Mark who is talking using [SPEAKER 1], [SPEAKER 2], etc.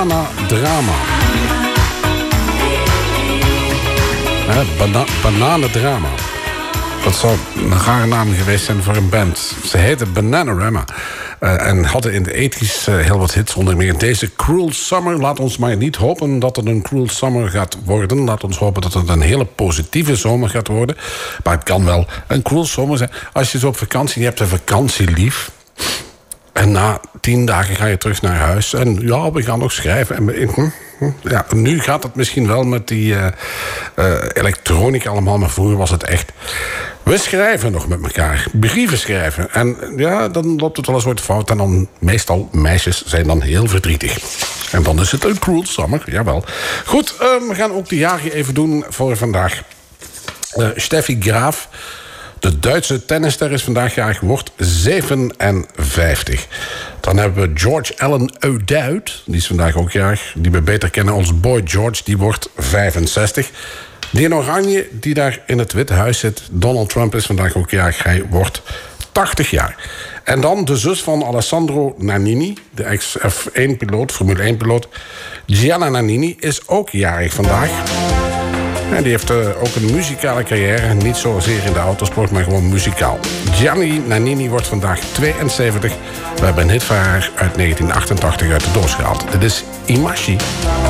[SPEAKER 1] Banana Drama. Bananendrama. Dat zou een rare naam geweest zijn voor een band. Ze heette Bananarama. En hadden in de 80's heel wat hits, onder meer deze Cruel Summer. Laat ons maar niet hopen dat het een Cruel Summer gaat worden. Laat ons hopen dat het een hele positieve zomer gaat worden. Maar het kan wel een Cruel Summer zijn. Als je zo op vakantie, je hebt een vakantielief. En na 10 dagen ga je terug naar huis. En ja, we gaan nog schrijven. Ja, nu gaat het misschien wel met die elektronica allemaal. Maar vroeger was het echt... We schrijven nog met elkaar. Brieven schrijven. En ja, dan loopt het wel eens wat fout. En dan meestal meisjes zijn dan heel verdrietig. En dan is het een Cruel Summer. Jawel. Goed, we gaan ook de jarige even doen voor vandaag. Steffi Graaf. De Duitse tennisster is vandaag jarig, wordt 57. Dan hebben we George Allen O'Dowd. Die is vandaag ook jarig. Die we beter kennen als Boy George. Die wordt 65. Die in oranje, die daar in het Witte Huis zit. Donald Trump is vandaag ook jarig. Hij wordt 80 jaar. En dan de zus van Alessandro Nannini. De ex-F1-piloot, Formule 1-piloot. Gianna Nannini is ook jarig vandaag. En die heeft ook een muzikale carrière. Niet zozeer in de autosport, maar gewoon muzikaal. Gianni Nannini wordt vandaag 72. We hebben een hit van haar uit 1988 uit de doos gehaald. Dit is Imashi.